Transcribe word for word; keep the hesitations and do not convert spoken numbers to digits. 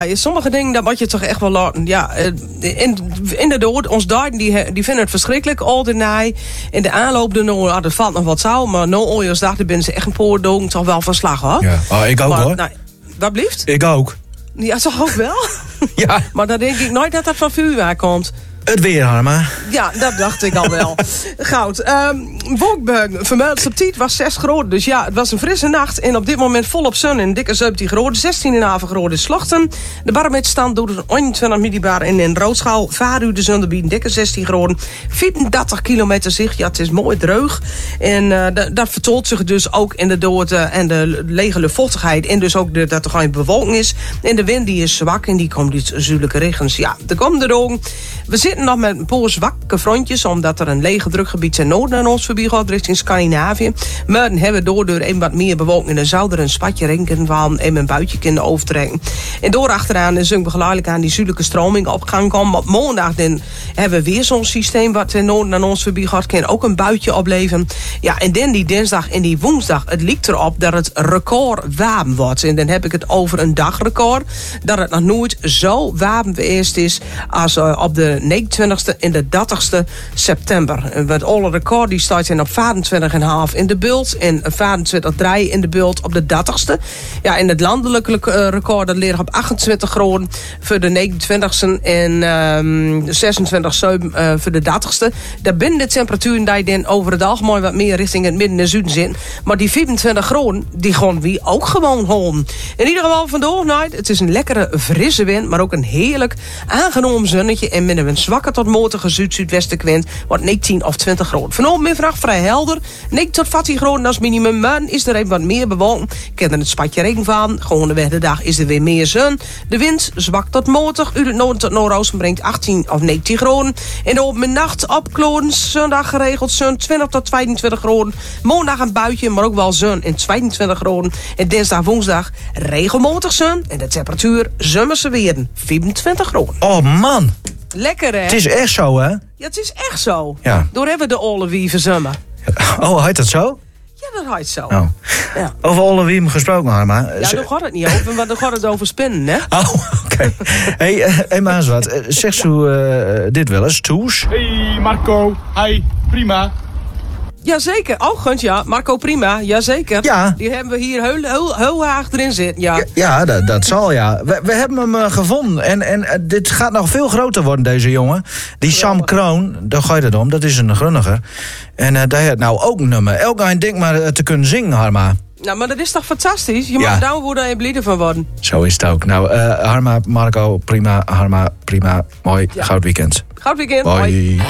Sommige dingen, dat moet je toch echt wel laten. Ja, in, inderdaad, ons duiden die, die vinden het verschrikkelijk. Al de naai. In de aanloop, de nou, ah, er valt nog wat zou. Maar nou, ooit dachten ben ze echt een paar dagen toch wel van slag, hoor. Ja, oh, ik ook, maar, hoor. Nou, wat blieft? Ik ook. Ja, toch ook wel? Ja. Maar dan denk ik nooit dat dat van vuurwerk komt. Het weer, Harma. Ja, dat dacht ik al wel. Goud. Um, Wolkbergen, vermeld op tijd was zes graden. Dus ja, het was een frisse nacht. En op dit moment volop zon en dikke zeventien graden. zestien komma vijf graden Slochten. De barometerstand doet het eenentwintig millibar. En in Roodschaal, Varu de zon een dikke zestien graden. vierendertig kilometer zicht. Ja, het is mooi dreug. En uh, dat, dat vertoont zich dus ook in de dood uh, en de lege luchtvochtigheid. En dus ook de, dat er geen bewolking is. En de wind die is zwak en die komt uit zuidelijke regens. Ja, de komende dagen. We zitten nog met een paar zwakke frontjes, omdat er een lege drukgebied ten noorden aan ons voorbij gaat, richting Scandinavië. Maar dan hebben we door, door een wat meer bewolking en zou er een spatje renken van en een buitje kunnen overtrekken. En door achteraan is ook begeleidelijk aan die zuidelijke stroming op gang komen. Op maandag dan hebben we weer zo'n systeem wat ten noorden aan ons voorbij gaat, kan ook een buitje opleveren. Ja, en dan die dinsdag en die woensdag, het lijkt erop dat het record warm wordt. En dan heb ik het over een dagrecord, dat het nog nooit zo warm geweest is als uh, op de negenentwintigste en de dertigste september. Het alle record die staat in op vijfentwintig komma vijf in de bult en vijfentwintig komma drie in de bult op de dertigste. Ja, en het landelijke uh, record dat ligt op achtentwintig graden voor de negenentwintigste en um, zesentwintig komma zeven uh, voor de dertigste. Daar binnen de temperaturen die dan over het algemeen wat meer richting het midden en zuiden zitten. Maar die vierentwintig graden, die gaan we ook gewoon holen. In ieder geval vandaag, nou, het is een lekkere frisse wind, maar ook een heerlijk aangenomen zonnetje en met een zwakke tot matige zuid-zuidwestenwind wordt negentien of twintig graden. Vanavond middag vrij helder, negentien tot veertien graden als minimum, maar is er even wat meer bewolking. Kan er het spatje regen van. Gewoon de weg de dag is er weer meer zon. De wind zwak tot matig, uit het noorden tot noordoosten brengt achttien of negentien graden. En op mijn nacht opkloren, zondag geregeld zon, twintig tot tweeëntwintig graden. Maandag een buitje, maar ook wel zon en tweeëntwintig graden. En dinsdag, woensdag regelmatig zon en de temperatuur zomerse weer vierentwintig graden. Oh man, lekker, hè? het is echt zo, hè? Ja, het is echt zo. Ja. Door hebben we de olle wieven zomer. Oh, heet dat zo? Ja, dat heet zo. Oh. Ja. Over Olle Wiem gesproken, Harma. Ja, daar gaat het niet over, maar daar gaat het over spinnen, hè? Oh, oké. Okay. Hé, hey, hey, maar eens wat. Zeg zo uh, dit wel eens, Toes? Hey Marco, hi, prima. Jazeker, oh gunt, ja. Marco Prima, jazeker. Ja. Die hebben we hier heel, heel, heel haag erin zitten, ja. Ja, ja dat, dat zal, ja. We, we hebben hem uh, gevonden. En, en uh, dit gaat nog veel groter worden, deze jongen. Die Sam Kroon, daar ga je het om. Dat is een grunniger. En uh, daar heeft nou ook een nummer. Elke denkt maar uh, te kunnen zingen, Harma. Nou, maar dat is toch fantastisch? Je ja. mag daar worden en blieden van worden. Zo is het ook. Nou, uh, Harma, Marco, prima. Harma, prima. Mooi. Ja. Goud weekend. Goud weekend. Bye. Hoi.